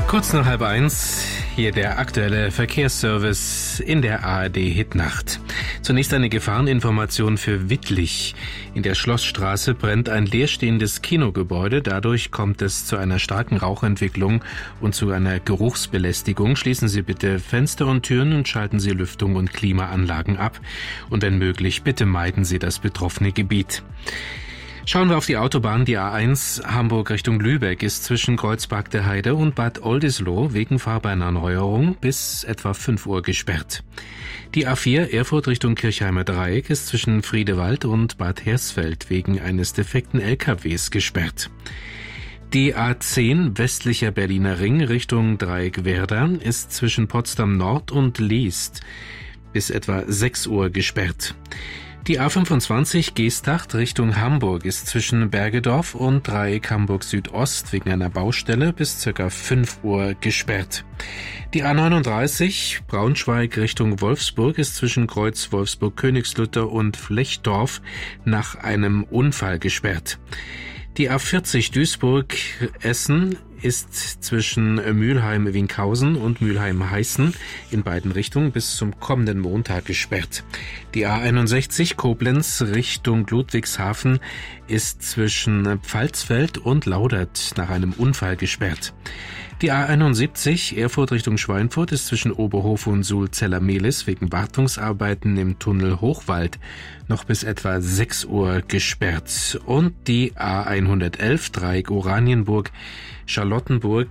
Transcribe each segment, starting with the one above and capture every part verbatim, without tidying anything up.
Kurz nach halb eins, hier der aktuelle Verkehrsservice in der A R D-Hitnacht. Zunächst eine Gefahreninformation für Wittlich. In der Schlossstraße brennt ein leerstehendes Kinogebäude. Dadurch kommt es zu einer starken Rauchentwicklung und zu einer Geruchsbelästigung. Schließen Sie bitte Fenster und Türen und schalten Sie Lüftung und Klimaanlagen ab. Und wenn möglich, bitte meiden Sie das betroffene Gebiet. Schauen wir auf die Autobahn. Die A eins Hamburg Richtung Lübeck ist zwischen Kreuzberg der Heide und Bad Oldesloe wegen Fahrbahnerneuerung bis etwa fünf Uhr gesperrt. Die A vier Erfurt Richtung Kirchheimer Dreieck ist zwischen Friedewald und Bad Hersfeld wegen eines defekten L K Ws gesperrt. Die A zehn westlicher Berliner Ring Richtung Dreieck Werder ist zwischen Potsdam Nord und Leest bis etwa sechs Uhr gesperrt. Die A fünfundzwanzig Geesthacht Richtung Hamburg ist zwischen Bergedorf und Dreieck Hamburg Südost wegen einer Baustelle bis ca. fünf Uhr gesperrt. Die A neununddreißig Braunschweig Richtung Wolfsburg ist zwischen Kreuz Wolfsburg-Königslutter und Flechdorf nach einem Unfall gesperrt. Die A vierzig Duisburg-Essen ist zwischen Mülheim-Winkhausen und Mülheim-Heißen in beiden Richtungen bis zum kommenden Montag gesperrt. Die A einundsechzig Koblenz Richtung Ludwigshafen ist zwischen Pfalzfeld und Laudert nach einem Unfall gesperrt. Die A einundsiebzig Erfurt Richtung Schweinfurt ist zwischen Oberhof und Sulzeller-Mehlis wegen Wartungsarbeiten im Tunnel Hochwald noch bis etwa sechs Uhr gesperrt. Und die A hundertelf Dreieck Oranienburg Charlottenburg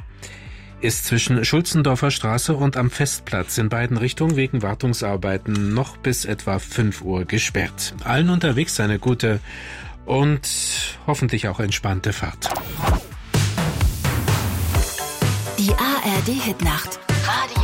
ist zwischen Schulzendorfer Straße und am Festplatz in beiden Richtungen wegen Wartungsarbeiten noch bis etwa fünf Uhr gesperrt. Allen unterwegs eine gute und hoffentlich auch entspannte Fahrt. Die A R D-Hitnacht. Radio